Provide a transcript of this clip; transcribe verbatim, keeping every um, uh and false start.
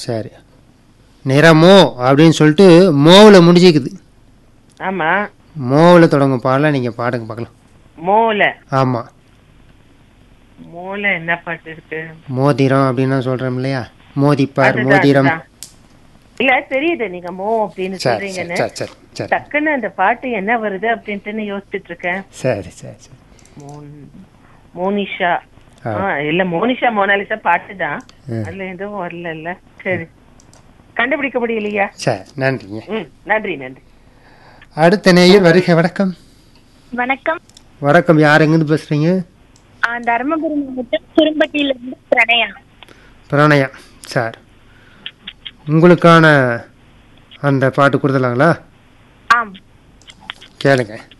சரி. நிறமோ அப்படின்னு சொல்லிட்டு மோவில் முடிஞ்சிக்குது. ஆமா. மோவில் தொடங்கும் பாடல நீங்க பாடுங்க பார்க்கலாம். மோல. ஆமா. மோல என்ன பாட்டு இருக்கு? மோதிரம் அப்படின்னு சொல்றோம் இல்லையா, மோதிப்பார் மோதிரம். இல்ல தெரியுது நீங்க மோ அப்படின்னு சொல்றீங்கன்னு. டக்குன்னு அந்த பாட்டு என்ன வருது அப்படின்ட்டு யோசிச்சுட்டு இருக்கேன். சரி சரி சரி. மோனிஷா. இல்ல மோனிஷா மோனாலிசா பாட்டு தான், அதுல எதுவும் வரல. இல்ல சரி, கண்டுபிடிக்க முடியலையா? சரி, நன்றிங்க. நன்றி நன்றி. அடுத்த நேயர் வருக. வணக்கம். வணக்கம். வணக்கம். யார் எங்கிருந்து பேசுறீங்க? தர்மபுரி மாவட்டம் குறும்பட்டியில இருந்து பிரணயா. பிரணயா சார், உங்களுக்கான அந்த பாட்டு கொடுத்துலாங்களா? ஆம், கேளுங்க.